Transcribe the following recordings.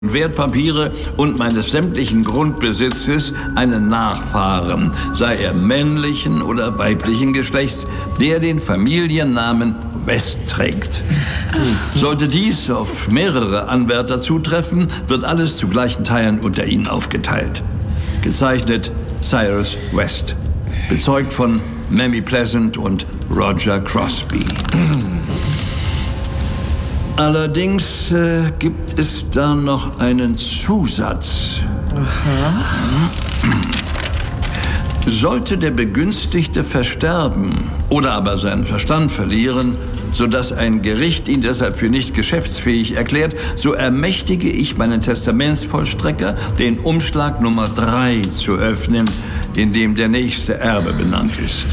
Wertpapiere und meines sämtlichen Grundbesitzes einen Nachfahren, sei er männlichen oder weiblichen Geschlechts, der den Familiennamen West trägt. Sollte dies auf mehrere Anwärter zutreffen, wird alles zu gleichen Teilen unter ihnen aufgeteilt. Gezeichnet Cyrus West. Bezeugt von Mamie Pleasant und Roger Crosby. Allerdings gibt es da noch einen Zusatz. Aha. Sollte der Begünstigte versterben oder aber seinen Verstand verlieren, sodass ein Gericht ihn deshalb für nicht geschäftsfähig erklärt, so ermächtige ich meinen Testamentsvollstrecker, den Umschlag Nummer 3 zu öffnen, in dem der nächste Erbe benannt ist.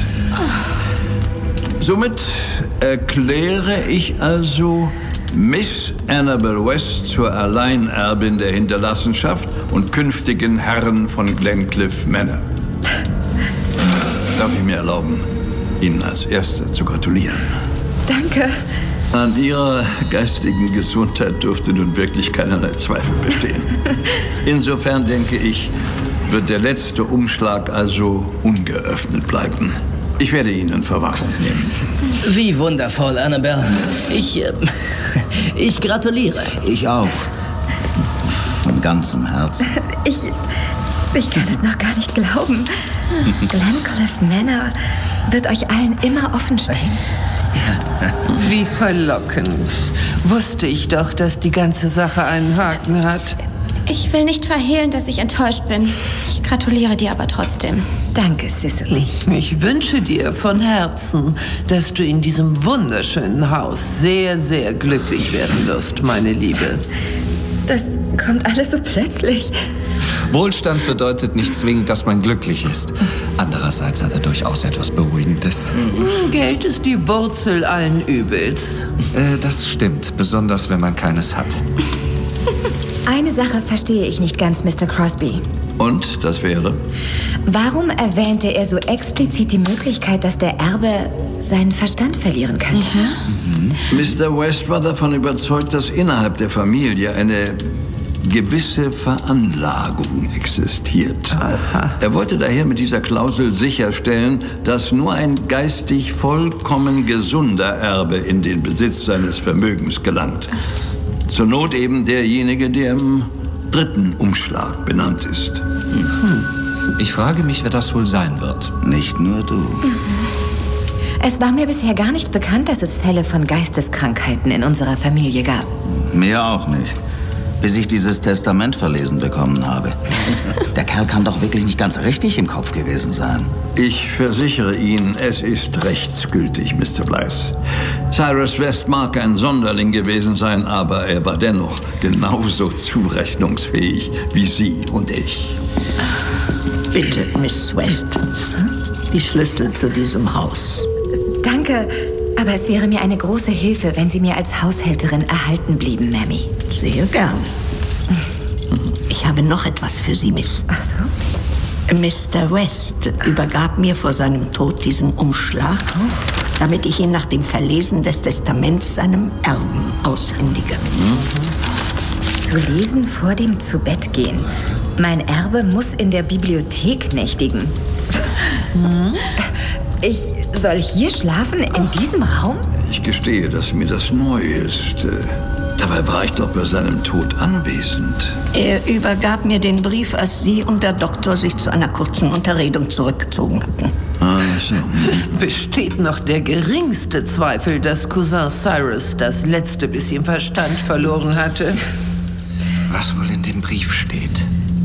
Somit erkläre ich also Miss Annabel West zur Alleinerbin der Hinterlassenschaft und künftigen Herren von Glencliff Manor. Darf ich mir erlauben, Ihnen als Erster zu gratulieren? Danke. An Ihrer geistigen Gesundheit dürfte nun wirklich keinerlei Zweifel bestehen. Insofern, denke ich, wird der letzte Umschlag also ungeöffnet bleiben. Ich werde ihn in Verwahrung nehmen. Wie wundervoll, Annabelle. Ich gratuliere. Ich auch. Von ganzem Herzen. Ich kann es noch gar nicht glauben. Glencliff Manor wird euch allen immer offen stehen. Wie verlockend. Wusste ich doch, dass die ganze Sache einen Haken hat. Ich will nicht verhehlen, dass ich enttäuscht bin. Ich gratuliere dir aber trotzdem. Danke, Cicely. Ich wünsche dir von Herzen, dass du in diesem wunderschönen Haus sehr, sehr glücklich werden wirst, meine Liebe. Das kommt alles so plötzlich. Wohlstand bedeutet nicht zwingend, dass man glücklich ist. Andererseits hat er durchaus etwas Beruhigendes. Geld ist die Wurzel allen Übels. Das stimmt, besonders wenn man keines hat. Eine Sache verstehe ich nicht ganz, Mr. Crosby. Und das wäre? Warum erwähnte er so explizit die Möglichkeit, dass der Erbe seinen Verstand verlieren könnte? Mr. West war davon überzeugt, dass innerhalb der Familie eine gewisse Veranlagung existiert. Aha. Er wollte daher mit dieser Klausel sicherstellen, dass nur ein geistig vollkommen gesunder Erbe in den Besitz seines Vermögens gelangt. Zur Not eben derjenige, der im 3. Umschlag benannt ist. Ich frage mich, wer das wohl sein wird. Nicht nur du. Es war mir bisher gar nicht bekannt, dass es Fälle von Geisteskrankheiten in unserer Familie gab. Mir auch nicht. Bis ich dieses Testament verlesen bekommen habe. Der Kerl kann doch wirklich nicht ganz richtig im Kopf gewesen sein. Ich versichere Ihnen, es ist rechtsgültig, Mr. Blythe. Cyrus West mag ein Sonderling gewesen sein, aber er war dennoch genauso zurechnungsfähig wie Sie und ich. Bitte, Miss West. Die Schlüssel zu diesem Haus. Danke, aber es wäre mir eine große Hilfe, wenn Sie mir als Haushälterin erhalten blieben, Mamie. Sehr gern. Ich habe noch etwas für Sie, Miss. Ach so? Mr. West übergab mir vor seinem Tod diesen Umschlag, damit ich ihn nach dem Verlesen des Testaments seinem Erben aushändige. Zu lesen vor dem Zubettgehen. Mein Erbe muss in der Bibliothek nächtigen. Ich soll hier schlafen, in diesem Raum? Ich gestehe, dass mir das neu ist. Dabei war ich doch bei seinem Tod anwesend. Er übergab mir den Brief, als Sie und der Doktor sich zu einer kurzen Unterredung zurückgezogen hatten. Also. Besteht noch der geringste Zweifel, dass Cousin Cyrus das letzte bisschen Verstand verloren hatte? Was wohl in dem Brief steht?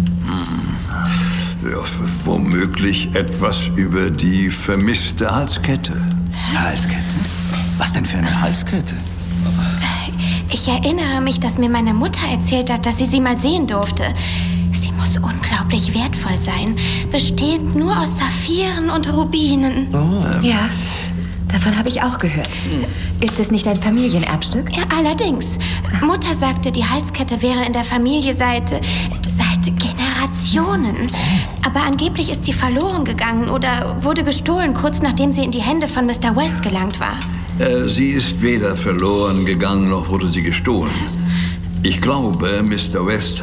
Ja, womöglich etwas über die vermisste Halskette. Halskette? Was denn für eine Halskette? Ich erinnere mich, dass mir meine Mutter erzählt hat, dass sie mal sehen durfte. Sie muss unglaublich wertvoll sein, bestehend nur aus Saphiren und Rubinen. Ja, davon habe ich auch gehört. Ist es nicht ein Familienerbstück? Ja, allerdings. Mutter sagte, die Halskette wäre in der Familie seit Generationen. Aber angeblich ist sie verloren gegangen oder wurde gestohlen, kurz nachdem sie in die Hände von Mr. West gelangt war. Sie ist weder verloren gegangen, noch wurde sie gestohlen. Ich glaube, Mr. West